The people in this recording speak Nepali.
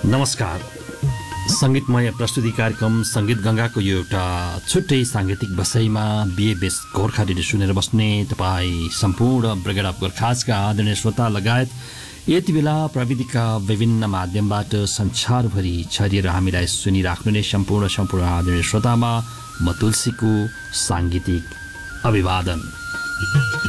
नमस्कार। सङ्गीतमय प्रस्तुति कार्यक्रम सङ्गीत गङ्गाको यो एउटा छुट्टै साङ्गीतिक विषयमा बिएबेस गोर्खा रेडियो सुनेर बस्ने तपाईँ सम्पूर्ण ब्रिगेड अफ गोर्खाजका आदरणीय श्रोता लगायत यति बेला प्रविधिका विभिन्न माध्यमबाट संसारभरि छरिएर हामीलाई सुनिराख्नु सम्पूर्ण आदरणीय श्रोतामा म तुलसीको साङ्गीतिक अभिवादन।